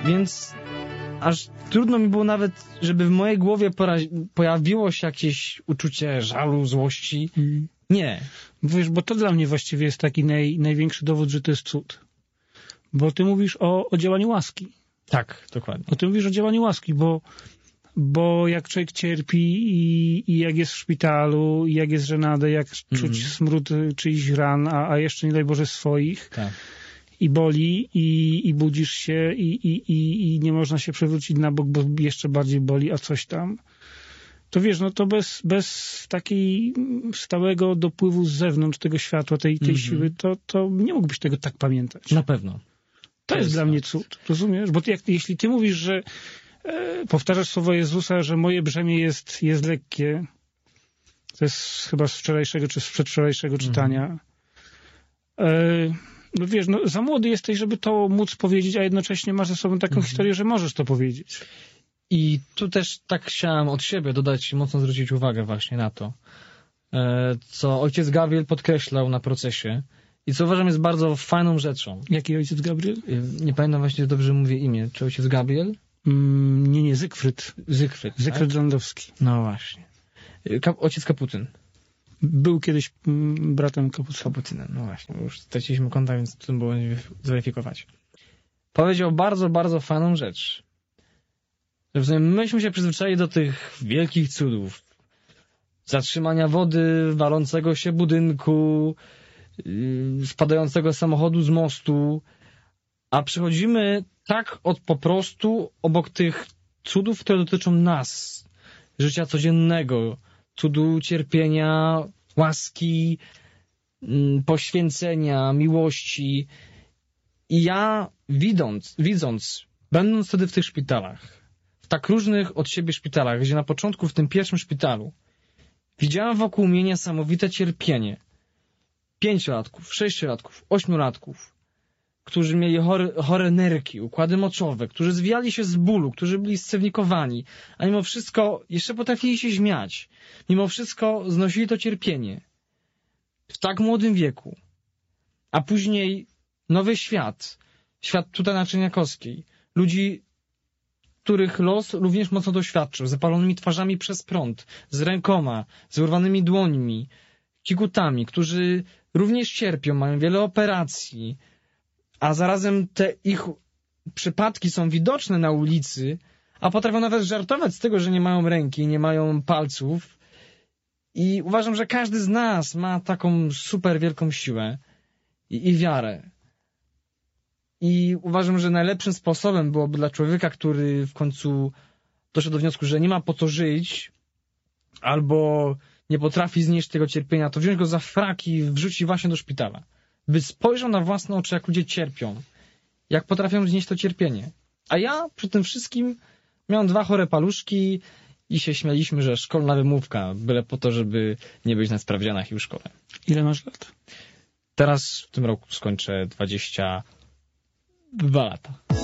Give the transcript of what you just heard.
Więc aż trudno mi było nawet, żeby w mojej głowie pojawiło się jakieś uczucie żalu, złości. Nie. Wiesz, bo to dla mnie właściwie jest taki największy dowód, że to jest cud. Bo ty mówisz o działaniu łaski. Tak, dokładnie. Ty mówisz o działaniu łaski, bo jak człowiek cierpi i jak jest w szpitalu, i jak jest żenady, jak czuć smród czyichś ran, a jeszcze nie daj Boże swoich, tak. I boli, i budzisz się, i nie można się przewrócić na bok, bo jeszcze bardziej boli, a coś tam. To wiesz, no to bez takiej stałego dopływu z zewnątrz tego światła, tej siły, to nie mógłbyś tego tak pamiętać. Na pewno. To jest dla mnie cud, rozumiesz? Bo jeśli ty mówisz, że powtarzasz słowo Jezusa, że moje brzemię jest lekkie, to jest chyba z wczorajszego czy z przedwczorajszego czytania. No wiesz, no za młody jesteś, żeby to móc powiedzieć, a jednocześnie masz ze sobą taką historię, że możesz to powiedzieć. I tu też tak chciałem od siebie dodać, mocno zwrócić uwagę właśnie na to, co ojciec Gabriel podkreślał na procesie i co uważam jest bardzo fajną rzeczą. Jaki ojciec Gabriel? Nie pamiętam właśnie, dobrze mówię imię. Czy ojciec Gabriel? Nie, Zygfryd. Zygfryd tak? Landowski. No właśnie. Ojciec Kaputyn. Był kiedyś bratem Kapucynem, no właśnie. Już straciliśmy kontakt, więc trudno było zweryfikować. Powiedział bardzo, bardzo fajną rzecz. Że myśmy się przyzwyczaili do tych wielkich cudów. Zatrzymania wody, walącego się budynku, spadającego samochodu z mostu, a przychodzimy tak po prostu obok tych cudów, które dotyczą nas, życia codziennego, cudu cierpienia, łaski, poświęcenia, miłości. I ja widząc, będąc wtedy w tych szpitalach, w tak różnych od siebie szpitalach, gdzie na początku w tym pierwszym szpitalu widziałem wokół mnie niesamowite cierpienie 5-latków, 6-latków, 8-latków, którzy mieli chore nerki, układy moczowe, którzy zwijali się z bólu, którzy byli scewnikowani, a mimo wszystko jeszcze potrafili się śmiać. Mimo wszystko znosili to cierpienie. W tak młodym wieku. A później nowy świat. Świat tutaj na Czerniakowskiej. Ludzi, których los również mocno doświadczył. Zapalonymi twarzami przez prąd, z rękoma, z urwanymi dłońmi, kigutami, którzy również cierpią, mają wiele operacji, a zarazem te ich przypadki są widoczne na ulicy, a potrafią nawet żartować z tego, że nie mają ręki, nie mają palców. I uważam, że każdy z nas ma taką super wielką siłę i wiarę. I uważam, że najlepszym sposobem byłoby dla człowieka, który w końcu doszedł do wniosku, że nie ma po co żyć, albo nie potrafi znieść tego cierpienia, to wziąć go za frak i wrzucić właśnie do szpitala. By spojrzał na własne oczy, jak ludzie cierpią. Jak potrafią znieść to cierpienie. A ja przy tym wszystkim miałem 2 chore paluszki i się śmialiśmy, że szkolna wymówka, byle po to, żeby nie być na sprawdzianach i w szkole. Ile masz lat? Teraz w tym roku skończę 22 lata.